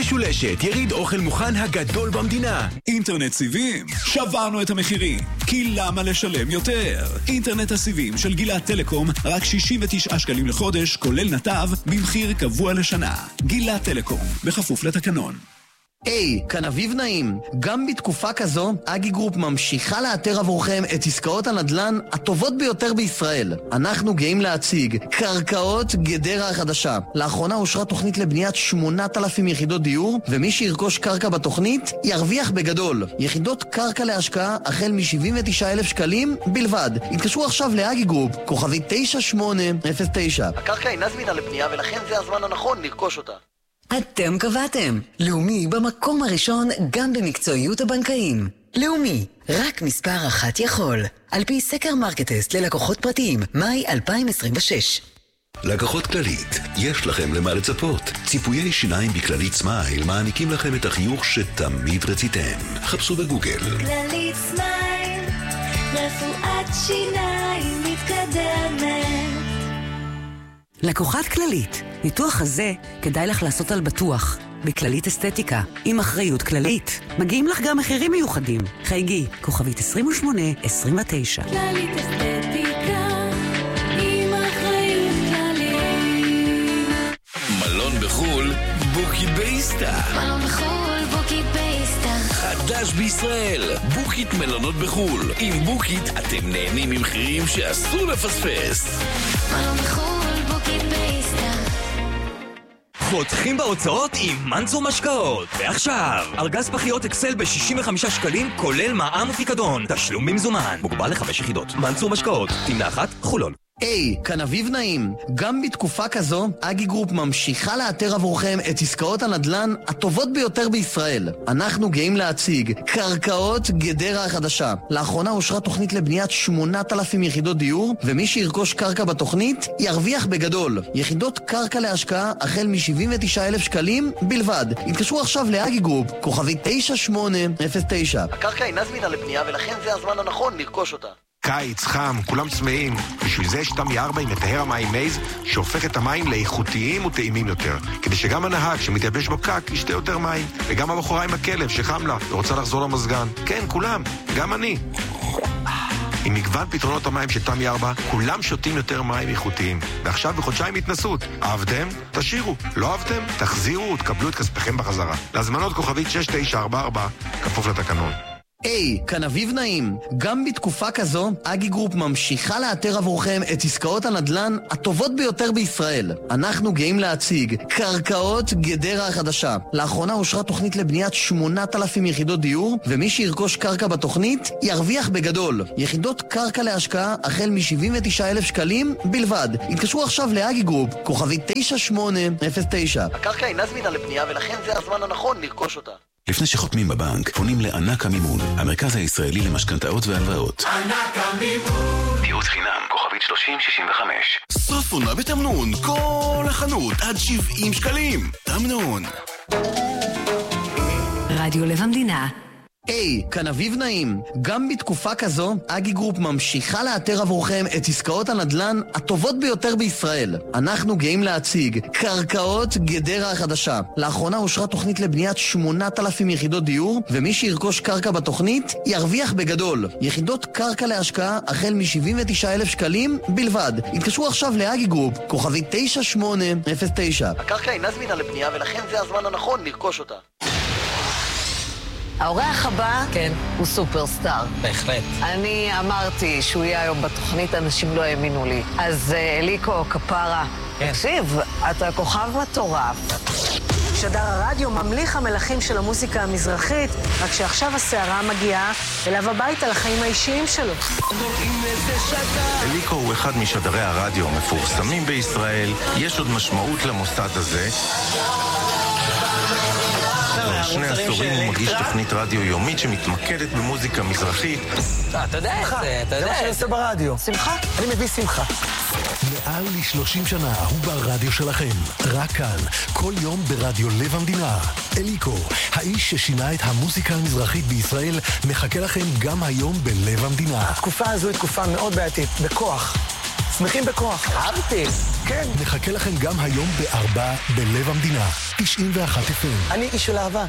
משולשת, יריד אוכל מוכן הגדול במדינה. אינטרנט סיבים, שברנו את המחירים. כי למה לשלם יותר? אינטרנט הסיבים של גילת טלקום, רק 69 שקלים לחודש, כולל נתב, במחיר קבוע לשנה. גילת טלקום, בכפוף לתקנון. היי, כאן אביב נעים. גם בתקופה כזו, אגי גרופ ממשיכה לאתר עבורכם את עסקאות הנדל"ן הטובות ביותר בישראל. אנחנו גאים להציג קרקעות גדרה החדשה. לאחרונה אושרה תוכנית לבניית 8,000 יחידות דיור, ומי שירכוש קרקע בתוכנית ירוויח בגדול. יחידות קרקע להשקעה החל מ-79,000 שקלים בלבד. התקשרו עכשיו לאגי גרופ, כוכבי 9809. הקרקע אינה זמינה לבנייה ולכן זה הזמן הנכון לרכוש אותה. אתם קבעתם. לאומי במקום הראשון גם במקצועיות הבנקאים. לאומי, רק מספר אחת יכול. על פי סקר מרקטסט ללקוחות פרטיים, מאי 2026. לקוחות כללית, יש לכם למה לצפות. ציפויי שיניים בכללית סמייל מעניקים לכם את החיוך שתמיד רציתם. חפשו בגוגל. כללית סמייל, רפואת שיניים מתקדמת. לקוחת כללית, ניתוח הזה כדאי לך לעשות על בטוח. בכללית אסתטיקה, עם אחריות כללית. מגיעים לך גם מחירים מיוחדים. חייגי, כוכבית 2829. כללית אסתטיקה, עם אחריות כללית. מלון בחול, בוקי בייסטה. מלון בחול, בוקי בייסטה. חדש בישראל, בוקית מלונות בחול. עם בוקית אתם נהנים ממחירים שאסור לפספס. מלון בחול, בוקי בייסטה. חותכים בהוצאות עם מנצור משקאות. ועכשיו, ארגז פחיות אקסל ב-65 שקלים, כולל מע"מ ופיקדון. תשלום במזומן. מוגבל ל5 יחידות. מנצור משקאות, תמנה 1, חולון. היי, כאן אביב נעים. גם בתקופה כזו, אגי גרופ ממשיכה לאתר עבורכם את עסקאות הנדל"ן הטובות ביותר בישראל. אנחנו גאים להציג קרקעות גדרה החדשה. לאחרונה אושרה תוכנית לבניית 8,000 יחידות דיור, ומי שירכוש קרקע בתוכנית ירוויח בגדול. יחידות קרקע להשקעה החל מ-79,000 שקלים בלבד. התקשרו עכשיו לאגי גרופ, כוכבי 9809. הקרקע אינה זמינה לבנייה ולכן זה הזמן הנכון לרכוש אותה. קיץ, חם, כולם צמאים. בשביל זה יש תמי 4 עם מטהר המים מייז, שהופך את המים לאיכותיים וטעימים יותר. כדי שגם הנהג שמתייבש בפקק ישתה יותר מים. וגם הבחורה עם הכלב שחם לה ורוצה לחזור למזגן. כן, כולם, גם אני. עם מגוון פתרונות המים של תמי 4, כולם שותים יותר מים איכותיים. ועכשיו בחודשיים התנסות. אהבתם? תשאירו. לא אהבתם? תחזירו ותקבלו את כספכם בחזרה. להזמנות כוכבית 6944, כפוף לתקנון. היי, כאן אביב נעים. גם בתקופה כזו, אגי גרופ ממשיכה לאתר עבורכם את עסקאות הנדל"ן הטובות ביותר בישראל. אנחנו גאים להציג קרקעות גדרה החדשה. לאחרונה אושרה תוכנית לבניית 8,000 יחידות דיור, ומי שירכוש קרקע בתוכנית ירוויח בגדול. יחידות קרקע להשקעה החל מ-79,000 שקלים בלבד. התקשרו עכשיו לאגי גרופ, כוכבי 9809. הקרקע אינה זמינה לבנייה ולכן זה הזמן הנכון לרכוש אותה. לפני שחותמים בבנק, פונים לענק המימון, המרכז הישראלי למשכנתאות והלוואות. ענק המימון. ייעוץ חינם, כוכבית 3065. סוף עונה בתמנון, כל החנות עד 70 שקלים. תמנון. רדיו לב המדינה. היי, כאן אביב נעים. גם בתקופה כזו, אגי גרופ ממשיכה לאתר עבורכם את עסקאות הנדל"ן הטובות ביותר בישראל. אנחנו גאים להציג קרקעות גדרה החדשה. לאחרונה אושרה תוכנית לבניית 8,000 יחידות דיור, ומי שירכוש קרקע בתוכנית ירוויח בגדול. יחידות קרקע להשקעה החל מ-79,000 שקלים בלבד. התקשרו עכשיו לאגי גרופ, כוכבי 9809. הקרקע אינה זמינה לבנייה ולכן זה הזמן הנכון לרכוש אותה. האורח הבא הוא סופרסטאר. בהחלט. אני אמרתי שהוא יהיה היום בתוכנית, אנשים לא האמינו לי. אז אליקו, כפרה, תקשיב, אתה כוכב מטורף. שדר הרדיו ממליך המלכים של המוזיקה המזרחית, רק שעכשיו הסערה מגיעה אליו הביתה לחיים האישיים שלו. אליקו הוא אחד משדרי הרדיו המפורסמים בישראל. יש עוד משמעות למוסד הזה. 2 עשורים הוא מגיש תוכנית רדיו יומית שמתמקדת במוזיקה מזרחית. אתה יודע את זה, אתה יודע. זה מה שאני עושה ברדיו. שמחה? אני מביא שמחה. מעל ל-30 שנה הוא ברדיו שלכם. רק כאן, כל יום ברדיו לב המדינה. אליקו, האיש ששינה את המוזיקה המזרחית בישראל, מחכה לכם גם היום בלב המדינה. התקופה הזו היא תקופה מאוד בעייתית, בכוח. שמחים בכוח. אהבתי. כן. נחכה לכם גם היום ב-4 בלב המדינה. 91 FM. אני איש של אהבה.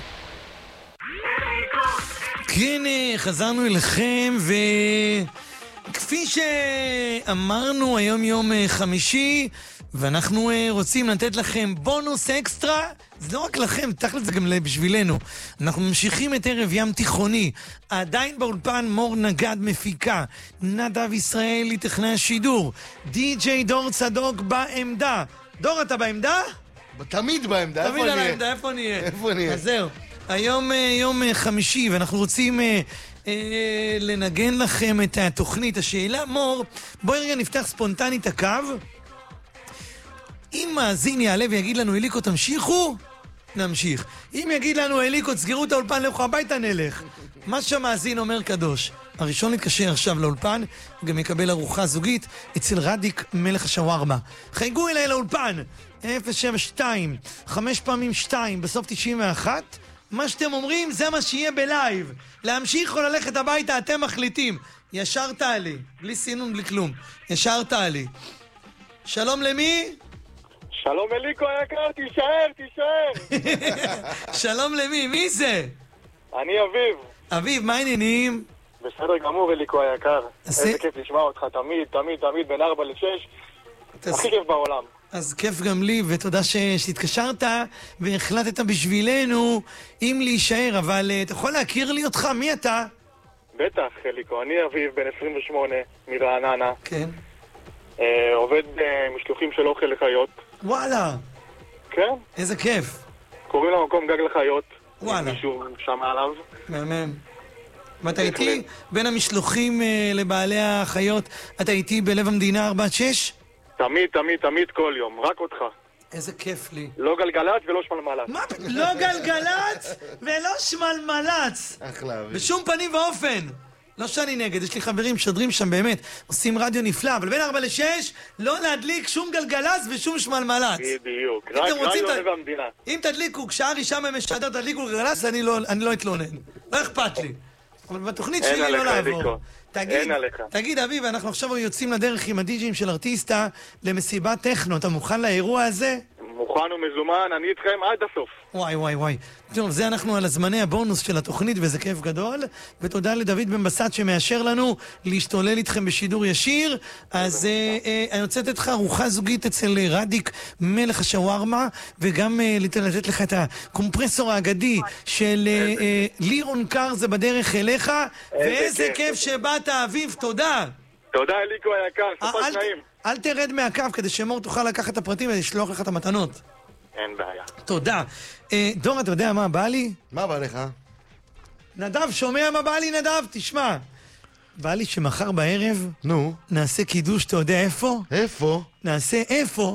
כן, חזרנו אליכם, וכפי שאמרנו, היום יום חמישי, ואנחנו רוצים לתת לכם בונוס אקסטרה. זה לא רק לכם, תכל'ס זה גם בשבילנו. אנחנו ממשיכים את ערב ים תיכוני. עדיין באולפן מור נגד מפיקה, נדב ישראלי טכנאי השידור, די.ג'יי דור צדוק בעמדה. דור, אתה בעמדה? תמיד בעמדה, איפה נהיה? איפה נהיה? אז זהו. היום יום חמישי, ואנחנו רוצים לנגן לכם את התוכנית. השאלה, מור, בואי רגע נפתח ספונטנית הקו. אם מאזין יעלה ויגיד לנו, אליקו, תמשיכו, נמשיך. אם יגיד לנו, אליקו, תסגרו את האולפן, לכו הביתה, נלך. מה שהמאזין אומר קדוש. הראשון להתקשר עכשיו לאולפן, גם יקבל ארוחה זוגית אצל רדיק מלך השווארמה. חייגו אליי לאולפן, 072, 5 פעמים 2, בסוף 91. מה שאתם אומרים, זה מה שיהיה בלייב. להמשיך או ללכת הביתה, אתם מחליטים. ישר תעלי, בלי סינון, בלי כלום. ישר תעלי. שלום למי? שלום אליקו היקר, תישאר. שלום למי? מי זה? אני אביב. אביב, מה העניינים? בסדר גמור אליקו היקר. איזה כיף לשמוע אותך תמיד בין 4 ל-6. הכי כיף בעולם. אז כיף גם לי, ותודה שהתקשרת והחלטת בשבילנו אם להישאר, אבל אתה יכול להכיר לי אותך? מי אתה? בטח אליקו, אני אביב בן 28 מרעננה. כן. עובד משלוחים של אוכל לחיות. וואלה. כן. איזה כיף. קוראים למקום גג לחיות. וואלה. מישהו שמע עליו. מהמם. ואתה איתי בין המשלוחים לבעלי החיות, אתה איתי בלב המדינה 4-6? תמיד כל יום, רק אותך. איזה כיף לי. לא גלגלץ ולא שמלמלץ. מה? לא גלגלץ ולא שמלמלץ. אחלה. בשום פנים ואופן. לא שאני נגד, יש לי חברים שדרים שם באמת, עושים רדיו נפלא, אבל בין 4 ל-6 לא להדליק שום גלגלץ ושום שמלמלץ. בדיוק, רק רדיו במדינה. אם תדליקו, כשארי שם משדר תדליקו גלגלץ, אני לא אתלונן. לא אכפת לי. אבל בתוכנית שלי לא לעבור. תגיד אביב, אנחנו עכשיו יוצאים לדרך עם הדי-ג'ים של ארטיסטה למסיבת טכנו, אתה מוכן לאירוע הזה? מוכן ומזומן, אני איתכם עד הסוף. וואי. טוב, זה אנחנו על הזמני הבונוס של התוכנית, וזה כיף גדול. ותודה לדוד בן בסט שמאשר לנו להשתולל איתכם בשידור ישיר. אז אני רוצה לתת לך ארוחה זוגית אצל רדיק מלך השווארמה, וגם לתת לך את הקומפרסור האגדי של לירון קר, זה בדרך אליך. ואיזה כיף שבאת אביב, תודה. תודה אליקו היקר, סופש נעים. אל תרד מהקו כדי שמור תוכל לקחת את הפרטים ולשלוח לך את המתנות. אין בעיה. תודה. דור, אתה יודע מה בא לי? מה בא לך? נדב, שומע מה בא לי נדב? תשמע. בא לי שמחר בערב נעשה קידוש, אתה יודע איפה? איפה? נעשה איפה?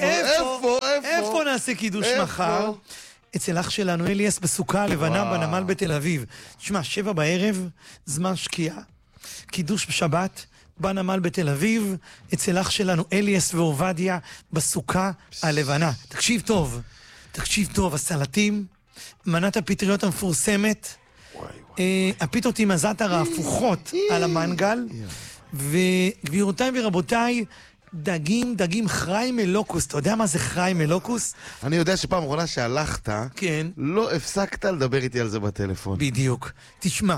איפה נעשה קידוש מחר? אצל אח שלנו אליאס בסוכה הלבנה בנמל בתל אביב. תשמע, 7 בערב, זמן שקיעה. קידוש בשבת. בנמל בתל אביב, אצל אח שלנו אליאס ועובדיה בסוכה הלבנה. תקשיב טוב, הסלטים, מנת הפטריות המפורסמת, הפיתות עם הזאטר ההפוכות על המנגל, וגבירותיי ורבותיי, דגים חי מלוקוס. אתה יודע מה זה חי מלוקוס? אני יודע שפעם אחרונה שהלכת, לא הפסקת לדבר איתי על זה בטלפון. בדיוק. תשמע,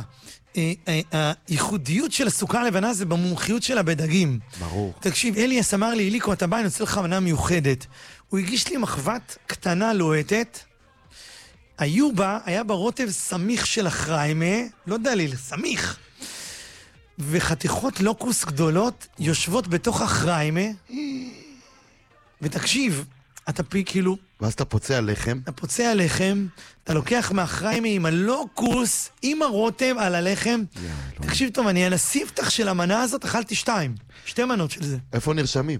הייחודיות של הסוכה הלבנה זה במומחיות שלה בדגים. ברור. תקשיב, אליאס אמר לי, אליקו, אתה בא, אני רוצה לך מנה מיוחדת. הוא הגיש לי מחבת קטנה לוהטת. היה בה רוטב סמיך של החריימה, לא דליל, סמיך. וחתיכות לוקוס גדולות יושבות בתוך החריימה. ותקשיב, אתה כאילו... ואז אתה פוצע לחם. אתה לוקח מהחריימה עם הלוקוס, עם הרוטב על הלחם. תקשיב טוב, אני על הספתח של המנה הזאת אכלתי 2 מנות של זה. איפה נרשמים?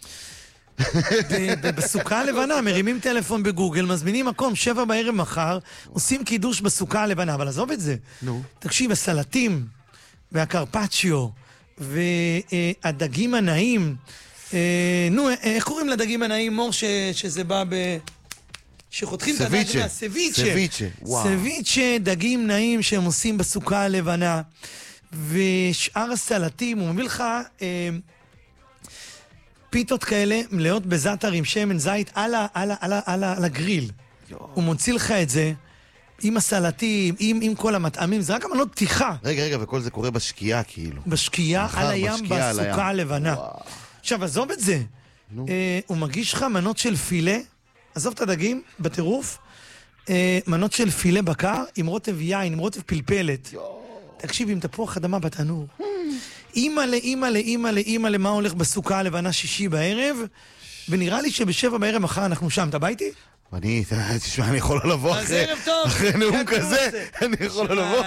בסוכה הלבנה, מרימים טלפון בגוגל, מזמינים מקום 7 בערב מחר, עושים קידוש בסוכה הלבנה, אבל עזוב את זה. תקשיב, הסלטים והקרפצ'יו והדגים הנעים, איך קוראים לדגים הנעים, מור, שזה בא שחותכים את הדג סביצ'ה. סביצ'ה, דגים נעים שהם עושים בסוכה הלבנה. ושאר הסלטים, הוא מביא לך פיתות כאלה מלאות בזאטר עם שמן זית על הגריל. הוא מוציא לך את זה עם הסלטים, עם כל המטעמים, זה רק אמנות פתיחה. רגע, וכל זה קורה בשקיעה כאילו. בשקיעה על הים, בסוכה הלבנה. עכשיו, עזוב את זה. הוא מגיש לך מנות של פילה, עזוב את הדגים, בטירוף, מנות של פילה בקר עם רוטב יין, עם רוטב פלפלת. תקשיב, עם תפוח אדמה בתנור. אימא'לה, מה הולך בסוכה הלבנה שישי בערב, ונראה לי שבשבע בערב מחר אנחנו שם. אתה בא איתי? תשמע, אני יכול לבוא אחרי נאום כזה, אני יכול לבוא.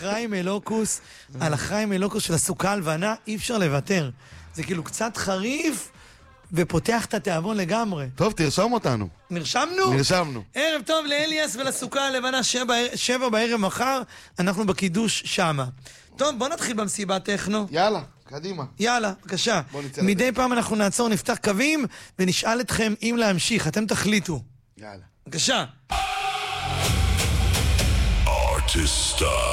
על החיים אלוקוס של הסוכה הלבנה אי אפשר לוותר. זה כאילו קצת חריף ופותח את התיאבון לגמרי. טוב, תרשום אותנו. נרשמנו? נרשמנו. ערב טוב לאליאס ולסוכה הלבנה, שבע בערב מחר, אנחנו בקידוש שמה. טוב, בוא נתחיל במסיבה טכנו. יאללה, קדימה. יאללה, בבקשה. מדי פעם אנחנו נעצור, נפתח קווים ונשאל אתכם אם להמשיך, אתם תחליטו. יאללה. בבקשה. Artista